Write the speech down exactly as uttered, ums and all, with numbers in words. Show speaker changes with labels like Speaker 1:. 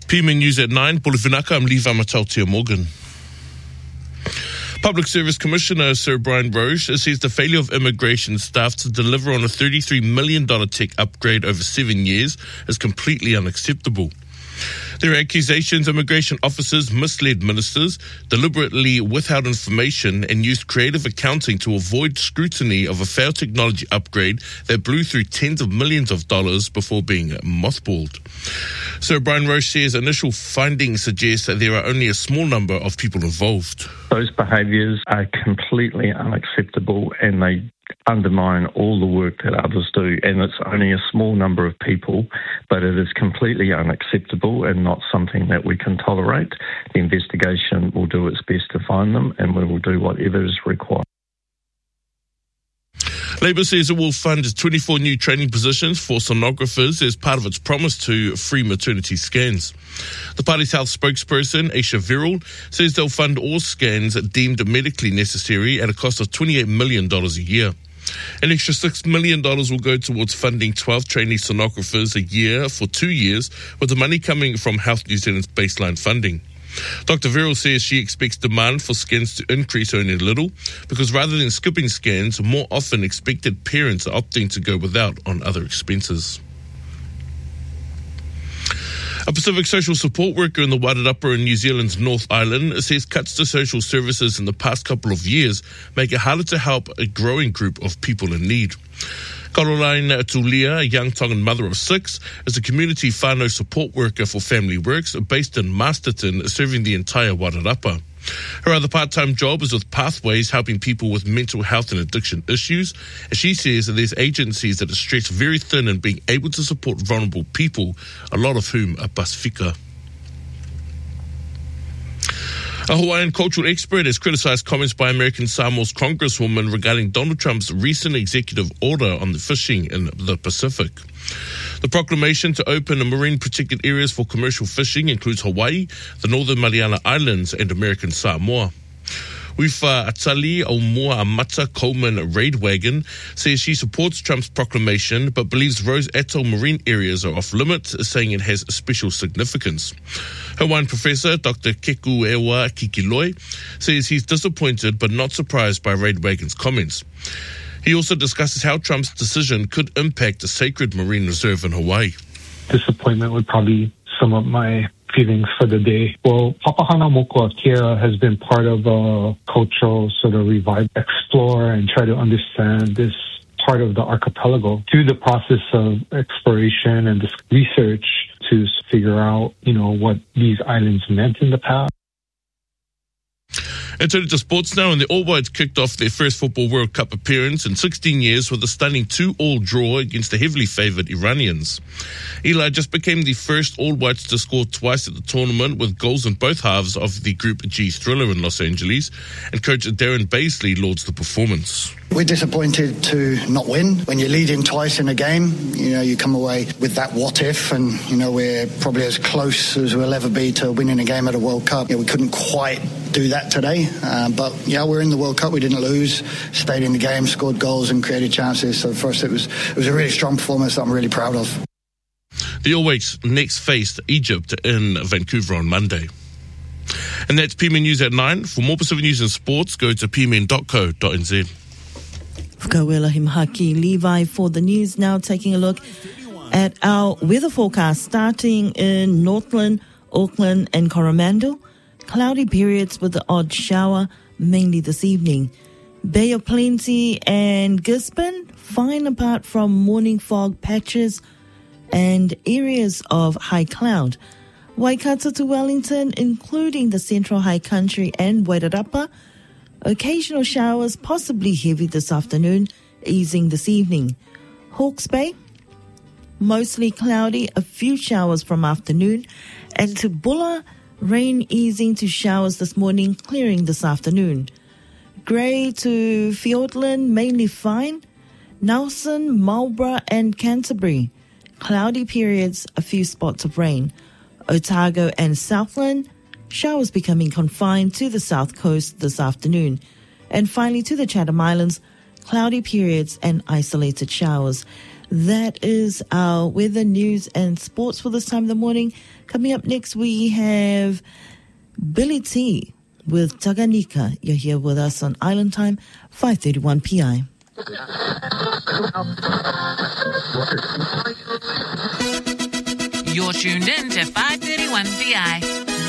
Speaker 1: P M News at nine, Polifinaka, I'm Levi Matautia Morgan. Public Service Commissioner Sir Brian Roche says the failure of immigration staff to deliver on a thirty-three million dollars tech upgrade over seven years is completely unacceptable. There are accusations immigration officers misled ministers, deliberately withheld information and used creative accounting to avoid scrutiny of a failed technology upgrade that blew through tens of millions of dollars before being mothballed. Sir Brian Roche says initial findings suggest that there are only a small number of people involved.
Speaker 2: Those behaviours are completely unacceptable and they undermine all the work that others do, and it's only a small number of people, but it is completely unacceptable and not something that we can tolerate. The investigation will do its best to find them and we will do whatever is required.
Speaker 1: Labour says it will fund twenty-four new training positions for sonographers as part of its promise to free maternity scans. The party's health spokesperson, Aisha Viral, says they'll fund all scans deemed medically necessary at a cost of twenty-eight million dollars a year. An extra six million dollars will go towards funding twelve trainee sonographers a year for two years, with the money coming from Health New Zealand's baseline funding. Doctor Viral says she expects demand for scans to increase only a little because rather than skipping scans, more often expected parents are opting to go without on other expenses. A Pacific social support worker in the Wairarapa in New Zealand's North Island says cuts to social services in the past couple of years make it harder to help a growing group of people in need. Caroline Tulia, a young Tongan mother of six, is a community whānau support worker for Family Works based in Masterton, serving the entire Wairarapa. Her other part-time job is with Pathways, helping people with mental health and addiction issues. And she says that there's agencies that are stretched very thin in being able to support vulnerable people, a lot of whom are pasifika. A Hawaiian cultural expert has criticised comments by American Samoa's Congresswoman regarding Donald Trump's recent executive order on the fishing in the Pacific. The proclamation to open marine protected areas for commercial fishing includes Hawaii, the Northern Mariana Islands, and American Samoa. Wifa Atali Aumua Amata Coleman Raid Wagon says she supports Trump's proclamation but believes Rose Atoll marine areas are off limits, saying it has special significance. Hawaiian professor Doctor Keku Ewa Kikiloi says he's disappointed but not surprised by Raid Wagon's comments. He also discusses how Trump's decision could impact a sacred marine reserve in Hawaii.
Speaker 3: Disappointment would probably sum up my feelings for the day. Well, Papahana Moko Akira has been part of a cultural sort of revive, explore and try to understand this part of the archipelago through the process of exploration and this research to figure out, you know, what these islands meant in the past.
Speaker 1: And turning to sports now, and the All Whites kicked off their first Football World Cup appearance in sixteen years with a stunning two-all draw against the heavily favoured Iranians. Eli just became the first All Whites to score twice at the tournament with goals in both halves of the Group G thriller in Los Angeles, and coach Darren Baisley lauds the performance.
Speaker 4: We're disappointed to not win. When you're leading twice in a game, you know, you come away with that what if, and, you know, we're probably as close as we'll ever be to winning a game at a World Cup. You know, we couldn't quite do that today, uh, but, yeah, we're in the World Cup. We didn't lose, stayed in the game, scored goals and created chances. So for us, it was, it was a really strong performance that I'm really proud of.
Speaker 1: The All Whites next faced Egypt in Vancouver on Monday. And that's P M N News at nine. For more Pacific News and Sports, go to p m n dot co dot n z.
Speaker 5: Kawela Himhaki Levi for the news. Now taking a look at our weather forecast starting in Northland, Auckland and Coromandel. Cloudy periods with the odd shower, mainly this evening. Bay of Plenty and Gisborne, fine apart from morning fog patches and areas of high cloud. Waikato to Wellington, including the Central High Country and Wairarapa. Occasional showers, possibly heavy this afternoon, easing this evening. Hawke's Bay, mostly cloudy, a few showers from afternoon. And to Bulla, rain easing to showers this morning, clearing this afternoon. Grey to Fiordland, mainly fine. Nelson, Marlborough and Canterbury, cloudy periods, a few spots of rain. Otago and Southland, showers becoming confined to the south coast this afternoon. And finally to the Chatham Islands, cloudy periods and isolated showers. That is our weather, news and sports for this time of the morning. Coming up next, we have Billy T with Taganika. You're here with us on Island Time, five thirty-one p m.
Speaker 6: You're tuned in to five thirty-one p m.